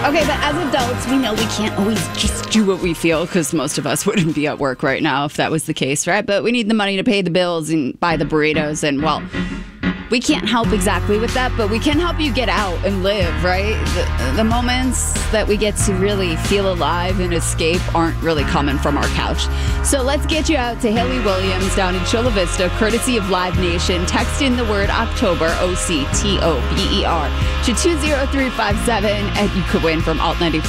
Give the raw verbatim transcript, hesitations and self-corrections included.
Okay, but as adults, we know we can't always just do what we feel because most of us wouldn't be at work right now if that was the case, right? But we need the money to pay the bills and buy the burritos. And, well, we can't help exactly with that, but we can help you get out and live, right? The, the moments that we get to really feel alive and escape aren't really coming from our couch. So let's get you out to Haley Williams down in Chula Vista, courtesy of Live Nation. Text in the word October, O C T O B E R, to two zero three five seven, and you could win from Alt ninety-four.